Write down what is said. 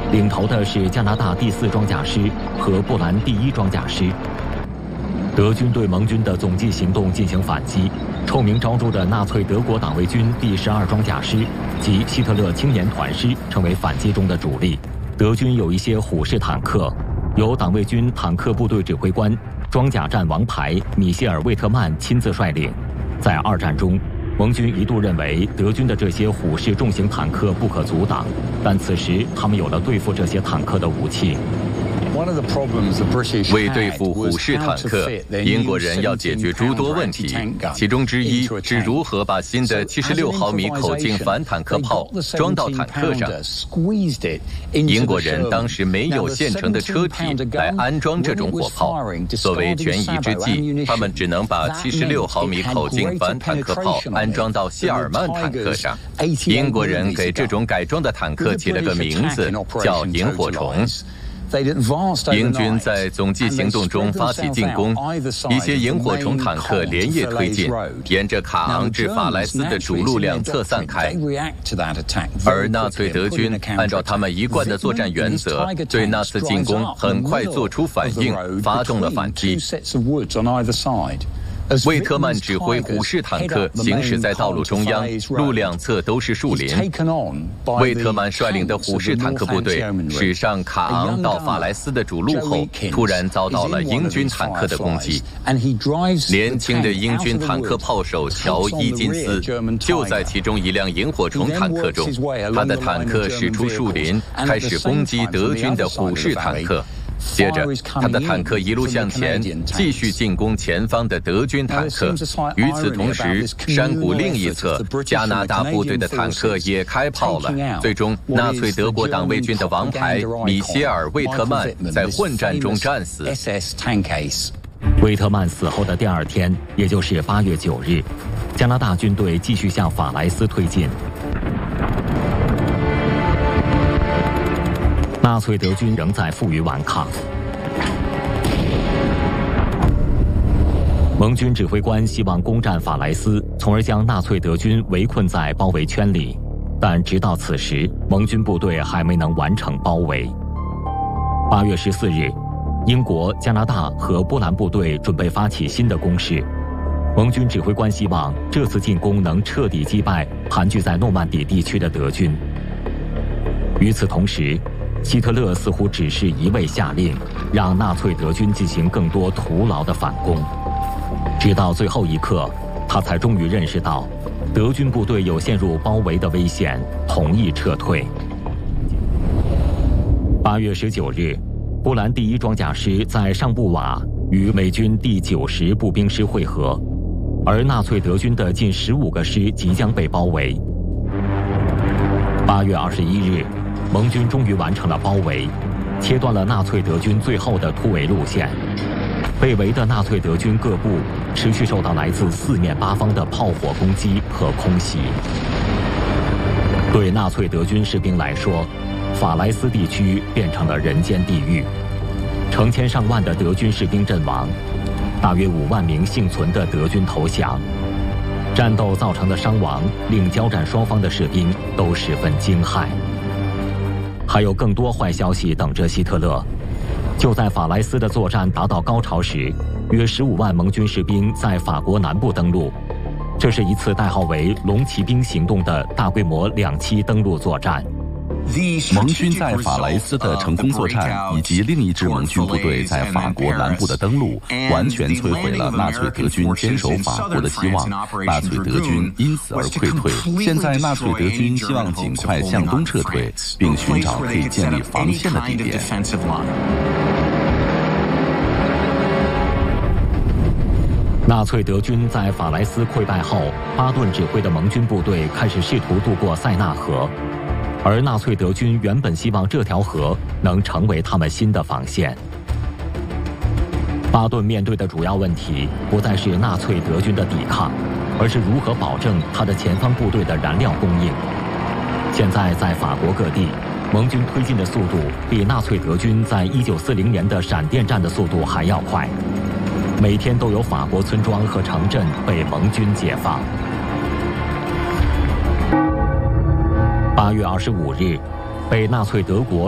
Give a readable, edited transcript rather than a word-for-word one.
领头的是加拿大第4装甲师和波兰第1装甲师。德军对盟军的总计行动进行反击，臭名昭著的纳粹德国党卫军第12装甲师及希特勒青年团师成为反击中的主力。德军有一些虎式坦克，由党卫军坦克部队指挥官、装甲战王牌米歇尔·魏特曼亲自率领。在2战中，盟军一度认为德军的这些虎式重型坦克不可阻挡，但此时他们有了对付这些坦克的武器。 为对付虎式坦克，英国人要解决诸多问题，其中之一是如何把新的76毫米口径反坦克炮装到坦克上。英国人当时没有现成的车体来安装这种火炮，作为权宜之计，他们只能把76毫米口径反坦克炮安装到谢尔曼坦克上。英国人给这种改装的坦克起了个名字，叫萤火虫。英军在总计行动中发起进攻，一些萤火虫坦克连夜推进，沿着卡昂至法莱斯的主路两侧散开。而纳粹德军按照他们一贯的作战原则，对那次进攻很快做出反应，发动了反击。魏特曼指挥虎式坦克行驶在道路中央，路两侧都是树林。魏特曼率领的虎式坦克部队驶上卡昂到法莱斯的主路后，突然遭到了英军坦克的攻击。年轻的英军坦克炮手乔·伊金斯就在其中一辆萤火虫坦克中，他的坦克驶出树林，开始攻击德军的虎式坦克。接着，他的坦克一路向前，继续进攻前方的德军坦克。与此同时，山谷另一侧，加拿大部队的坦克也开炮了。最终，纳粹德国党卫军的王牌米歇尔·魏特曼在混战中战死。 魏特曼死后的第2天，也就是8月9日，加拿大军队继续向法莱斯推进。纳粹德军仍在负隅顽抗。盟军指挥官希望攻占法莱斯，从而将纳粹德军围困在包围圈里，但直到此时，盟军部队还没能完成包围。8月14日，英国、加拿大和波兰部队准备发起新的攻势。盟军指挥官希望这次进攻能彻底击败盘踞在诺曼底地区的德军。与此同时，希特勒似乎只是一味下令，让纳粹德军进行更多徒劳的反攻。直到最后一刻，他才终于认识到，德军部队有陷入包围的危险，同意撤退。8月19日，波兰第1装甲师在上布瓦与美军第90步兵师会合，而纳粹德军的近15个师即将被包围。8月21日，盟军终于完成了包围，切断了纳粹德军最后的突围路线。被围的纳粹德军各部持续受到来自4面8方的炮火攻击和空袭。对纳粹德军士兵来说，法莱斯地区变成了人间地狱，成千上万的德军士兵阵亡，大约5万名幸存的德军投降。战斗造成的伤亡令交战双方的士兵都十分惊骇。还有更多坏消息等着希特勒。就在法莱斯的作战达到高潮时，约15万盟军士兵在法国南部登陆。这是一次代号为“龙骑兵行动”的大规模2期登陆作战。 盟军在法莱斯的成功作战，以及另一支盟军部队在法国南部的登陆，完全摧毁了纳粹德军坚守法国的希望，纳粹德军因此而溃退。现在纳粹德军希望尽快向东撤退，并寻找可以建立防线的地点。 纳粹德军在法莱斯溃败后，巴顿指挥的盟军部队开始试图渡过塞纳河。而纳粹德军原本希望这条河能成为他们新的防线。巴顿面对的主要问题不再是纳粹德军的抵抗，而是如何保证他的前方部队的燃料供应。现在在法国各地，盟军推进的速度比纳粹德军在1940年的闪电战的速度还要快，每天都有法国村庄和城镇被盟军解放。8月25日，被纳粹德国